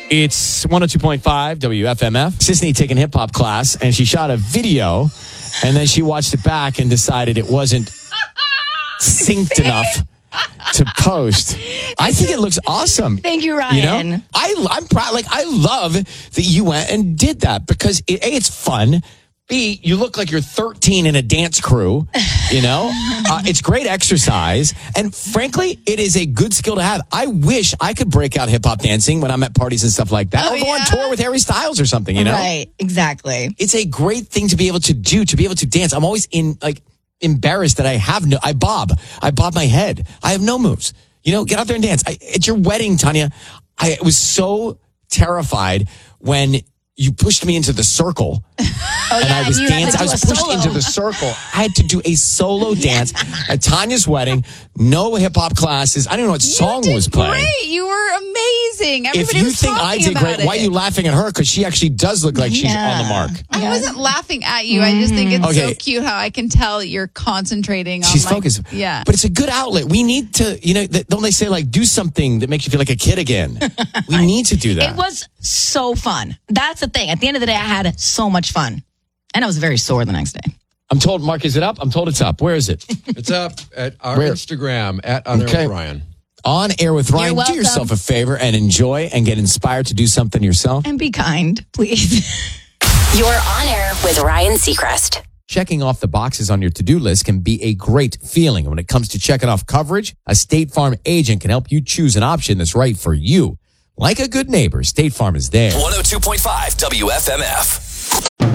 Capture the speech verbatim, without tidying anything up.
It's one oh two point five W F M F. Sisney taking hip hop class, and she shot a video, and then she watched it back and decided it wasn't synced enough to post. I think it looks awesome. Thank you, Ryan. You know, I, I'm proud. Like, I love that you went and did that because it, A, it's fun. B, you look like you're thirteen in a dance crew, you know? Uh, it's great exercise. And frankly, it is a good skill to have. I wish I could break out hip-hop dancing when I'm at parties and stuff like that. Oh, or go yeah? on tour with Harry Styles or something, you know? Right, exactly. It's a great thing to be able to do, to be able to dance. I'm always in, like, embarrassed that I have no, I bob. I bob my head. I have no moves. You know, get out there and dance. I, it's your wedding, Tanya. I was so terrified when you pushed me into the circle. Oh, and yeah, I was you had to dancing. I do was a pushed solo. into the circle. I had to do a solo dance at Tanya's wedding. No hip hop classes. I don't know what song you did was playing. Great. You were amazing. Everybody If you was think talking I did about great, it. why are you laughing at her? Because she actually does look like she's Yeah. on the mark. I Yeah. wasn't laughing at you. I just think it's Okay. so cute how I can tell you're concentrating on She's like, focused. Yeah. But it's a good outlet. We need to, you know, th- don't they say like do something that makes you feel like a kid again? We need to do that. It was so fun. That's the thing. At the end of the day, I had so much fun. And I was very sore the next day. I'm told, Mark, is it up? I'm told it's up. Where is it? It's up at our Where? Instagram at On Air Okay. with Ryan. On Air with Ryan. Do welcome. yourself a favor and enjoy and get inspired to do something yourself. And be kind, please. You're on air with Ryan Seacrest. Checking off the boxes on your to-do list can be a great feeling. When it comes to checking off coverage, a State Farm agent can help you choose an option that's right for you. Like a good neighbor, State Farm is there. one oh two point five W F M F.